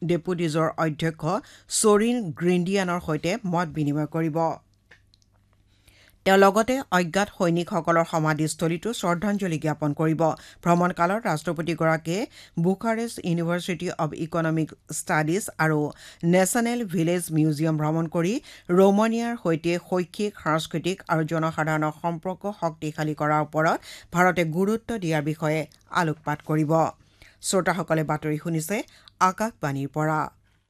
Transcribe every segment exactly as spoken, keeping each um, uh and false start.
ডেপুটিজৰ অধ্যক্ষ ছৰিন গ্ৰিণ্ডিয়ানৰ সৈতে মত বিনিময় কৰিব। তেওঁ লগতে অজ্ঞাত সৈনিকসকলৰ সমাধিস্থলীতো শ্ৰদ্ধাঞ্জলি জ্ঞাপন কৰিব। ভ্ৰমণকালত ৰাষ্ট্ৰপতিগৰাকীয়ে Bucharest university of economic studies আৰু নেশ্যনেল ভিলেজ মিউজিয়াম ভ্ৰমণ কৰি ৰোমানিয়াৰ সৈতে শৈক্ষিক, সাংস্কৃতিক আৰু জনসাধাৰণৰ সম্পৰ্ক শক্তিশালী কৰাৰ ওপৰত ভাৰতে গুৰুত্ব দিয়াৰ বিষয়ে আলোকপাত কৰিব। শ্ৰোতাসকলে বাতৰি শুনিছে আকাশবাণীৰ পৰা।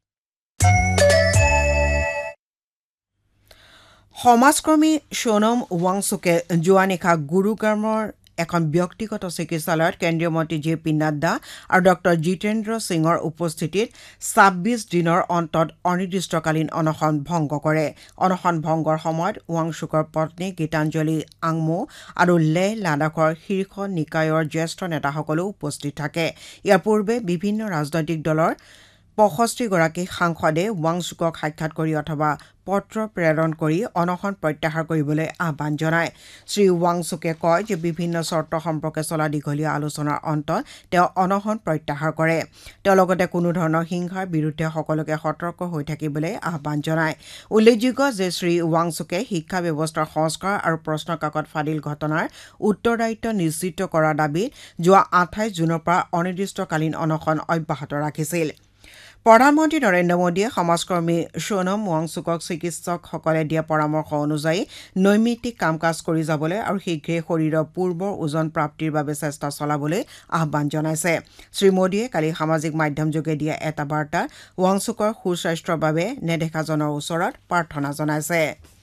সমাজকৰ্মী সোনম ৱাংচুকে যোৱা নিশা গুৰুগ্ৰামৰ এখন ব্যক্তিগত চিকিৎসালয়ত কেন্দ্ৰীয় মন্ত্ৰী জে পি নাড্ডা আৰু ডক্টৰ জিতেন্দ্ৰ সিঙৰ উপস্থিতিত ছাব্বিছ দিনৰ অন্তত অনিৰ্দিষ্টকালীন অনশন ভংগ কৰে। অনশন ভংগৰ সময়ত ৱাংচুকৰ পত্নী গীতাঞ্জলি আংমো আৰু লেহ লাডাখৰ শীৰ্ষ নিকায়ৰ জ্যেষ্ঠ নেতাসকলো উপস্থিত থাকে। ইয়াৰ পূৰ্বে বিভিন্ন ৰাজনৈতিক দলৰ পঁয়ষষ্ঠিগৰাকী সাংসদে ৱাংচুকক সাক্ষাৎ কৰি অথবা পত্ৰ প্ৰেৰণ কৰি অনশন প্ৰত্যাহাৰ কৰিবলৈ আহ্বান জনায়। শ্ৰী ৱাংচুকে কয় যে বিভিন্ন চৰ্ত সম্পৰ্কে চলা দীঘলীয়া আলোচনাৰ অন্তত তেওঁ অনশন প্ৰত্যাহাৰ কৰে। তেওঁ লগতে কোনো ধৰণৰ হিংসাৰ বিৰুদ্ধে সকলোকে সতৰ্ক হৈ থাকিবলৈ আহ্বান জনায়। উল্লেখযোগ্য যে শ্ৰী ৱাংচুকে শিক্ষা ব্যৱস্থাৰ সংস্কাৰ আৰু প্ৰশ্নকাকত ফাদিল ঘটনাৰ উত্তৰদায়িত্ব নিশ্চিত কৰাৰ দাবীত যোৱা আঠাইছ জুনৰ পৰা অনিৰ্দিষ্টকালীন অনশন অব্যাহত ৰাখিছিল। প্ৰধানমন্ত্ৰী নৰেন্দ্ৰ মোদীয়ে সমাজকৰ্মী সোনম ৱাংচুকক চিকিৎসকসকলে দিয়া পৰামৰ্শ অনুযায়ী নৈমিত্তিক কাম কাজ কৰি যাবলৈ আৰু শীঘ্ৰেই শৰীৰৰ পূৰ্বৰ ওজন প্ৰাপ্তিৰ বাবে চেষ্টা চলাবলৈ আহ্বান জনাইছে। শ্ৰীমোদীয়ে কালি সামাজিক মাধ্যমযোগে দিয়া এটা বাৰ্তাত ৱাংচুকৰ সুস্বাস্থ্যৰ বাবে নেদেখাজনৰ ওচৰত প্ৰাৰ্থনা জনাইছে।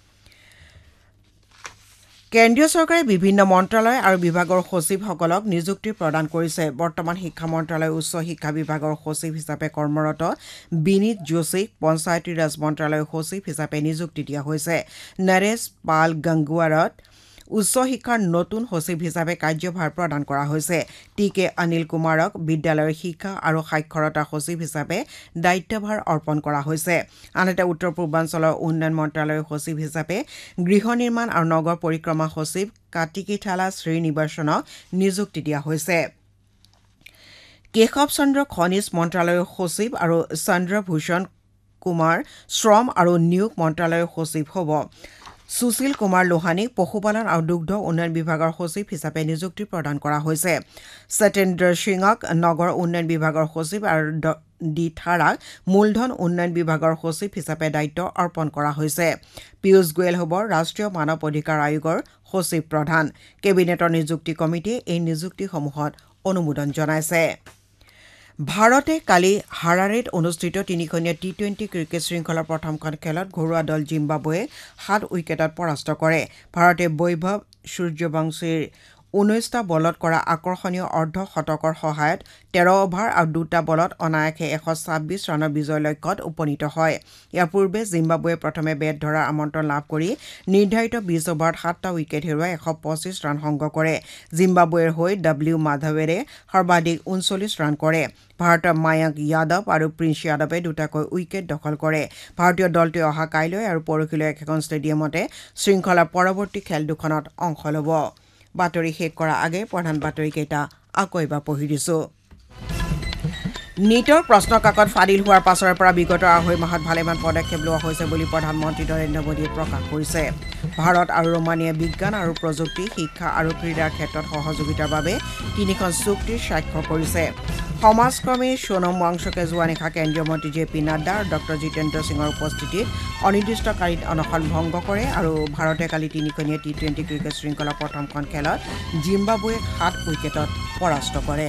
কেন্দ্ৰীয় চৰকাৰে বিভিন্ন মন্ত্ৰালয় আৰু বিভাগৰ সচিবসকলক নিযুক্তি প্ৰদান কৰিছে। বৰ্তমান শিক্ষা মন্ত্ৰালয়ৰ উচ্চ শিক্ষা বিভাগৰ সচিব হিচাপে কৰ্মৰত বিনীত যোশীক পঞ্চায়তী ৰাজ মন্ত্ৰালয়ৰ সচিব হিচাপে নিযুক্তি দিয়া হৈছে। নৰেশ পাল গংগুৱাৰত উচ্চ শিক্ষাৰ নতুন সচিব হিচাপে কাৰ্যভাৰ প্ৰদান কৰা হৈছে। টি কে অনিল কুমাৰক বিদ্যালয়ৰ শিক্ষা আৰু সাক্ষৰতা সচিব হিচাপে দায়িত্বভাৰ অৰ্পণ কৰা হৈছে। আনহাতে উত্তৰ পূৰ্বাঞ্চলৰ উন্নয়ন মন্ত্ৰালয়ৰ সচিব হিচাপে গৃহ নিৰ্মাণ আৰু নগৰ পৰিক্ৰমা সচিব কাটিকিথালা শ্ৰীনিবাসনক নিযুক্তি দিয়া হৈছে। কেশৱ চন্দ্ৰ খনিজ মন্ত্ৰালয়ৰ সচিব আৰু চন্দ্ৰভূষণ কুমাৰ শ্ৰম আৰু নিয়োগ মন্ত্ৰালয়ৰ সচিব হ'ব। সুশীল কুমাৰ লোহানীক পশুপালন আৰু দুগ্ধ উন্নয়ন বিভাগৰ সচিব হিচাপে নিযুক্তি প্ৰদান কৰা হৈছে। সত্যেন্দ্ৰ সিঙক নগৰ উন্নয়ন বিভাগৰ সচিব আৰু ডি থাৰাক মূলধন উন্নয়ন বিভাগৰ সচিব হিচাপে দায়িত্ব অৰ্পণ কৰা হৈছে। পীয়ুষ গোৱেল হ'ব ৰাষ্ট্ৰীয় মানৱ অধিকাৰ আয়োগৰ সচিব প্ৰধান। কেবিনেটৰ নিযুক্তি কমিটিয়ে এই নিযুক্তিসমূহত অনুমোদন জনাইছে। ভাৰতে কালি হাৰাৰেত অনুষ্ঠিত তিনিখনীয়া টি টুৱেণ্টি ক্ৰিকেট শৃংখলাৰ প্ৰথমখন খেলত ঘৰুৱা দল জিম্বাবুৱে সাত উইকেটত পৰাস্ত কৰে। ভাৰতে বৈভৱ সূৰ্যবংশীৰ ঊনৈশটা বলত কৰা আকৰ্ষণীয় অৰ্ধ শতকৰ সহায়ত তেৰ অভাৰ আৰু দুটা বলত অনায়াসে এশ ছাব্বিছ ৰানৰ বিজয় লক্ষ্যত উপনীত হয়। ইয়াৰ পূৰ্বে জিম্বাবুৱে প্ৰথমে বেট ধৰাৰ আমন্ত্ৰণ লাভ কৰি নিৰ্ধাৰিত বিছ অভাৰত সাতটা উইকেট হেৰুৱাই এশ পঁচিছ ৰান সংগ্ৰহ কৰে। জিম্বাবুৱেৰ হৈ ডব্লিউ মাধৱেৰে সৰ্বাধিক ঊনচল্লিছ ৰান কৰে। ভাৰতৰ মায়াংক যাদৱ আৰু প্ৰিন্স যাদৱে দুটাকৈ উইকেট দখল কৰে। ভাৰতীয় দলটোৱে অহা কাইলৈ আৰু পৰহিলৈ একেখন ষ্টেডিয়ামতে শৃংখলাৰ পৰৱৰ্তী খেল দুখনত অংশ ল'ব। বাতৰি শেষ কৰাৰ আগে প্ৰধান বাতৰিকেইটা আকৌ এবাৰ পঢ়ি দিছো। নীটৰ প্ৰশ্নকাকত ফাদিল হোৱাৰ পাছৰে পৰা বিগত আঢ়ৈ মাহত ভালেমান পদক্ষেপ লোৱা হৈছে বুলি প্ৰধানমন্ত্ৰী নৰেন্দ্ৰ মোদীয়ে প্ৰকাশ কৰিছে। ভাৰত আৰু ৰোমানিয়াই বিজ্ঞান আৰু প্ৰযুক্তি, শিক্ষা আৰু ক্ৰীড়াৰ ক্ষেত্ৰত সহযোগিতাৰ বাবে তিনিখন চুক্তিৰ স্বাক্ষৰ কৰিছে। সমাজকৰ্মী সোনম ৱাংচুকে যোৱা নিশা কেন্দ্ৰীয় মন্ত্ৰী জে পি নাড্ডা আৰু ডক্টৰ জিতেন্দ্ৰ সিঙৰ উপস্থিতিত অনিৰ্দিষ্টকালীন অনশন ভংগ কৰে আৰু ভাৰতে কালি তিনিখনীয়া টি টুৱেণ্টি ক্ৰিকেট শৃংখলাৰ প্ৰথমখন খেলত জিম্বাবুৱেক সাত উইকেটত পৰাস্ত কৰে।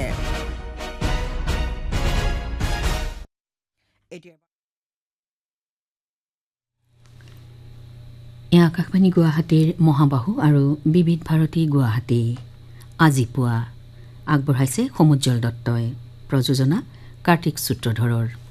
এয়া আকাশবাণী গুৱাহাটীৰ মহাবাহু আৰু বিবিধ ভাৰতী গুৱাহাটী। আজি পুৱা আগবঢ়াইছে সমুজ্জ্বল দত্তই। প্ৰযোজনা কাৰ্তিক সূত্ৰধৰৰ।